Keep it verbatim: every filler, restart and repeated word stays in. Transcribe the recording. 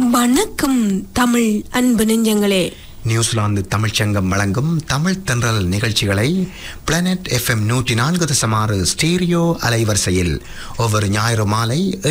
வணக்கம் தமிழ் அன்பு நெஞ்சங்களே. நியூசிலாந்து தமிழ்ச்சங்கம் வழங்கும் தமிழ் தென்றல் நிகழ்ச்சிகளை பிளானட் எஃப்எம் நூற்றி நான்கு தசம் ஆறு ஸ்டீரியோ அலைவரிசையில் ஒவ்வொரு ஞாயிறு மாலை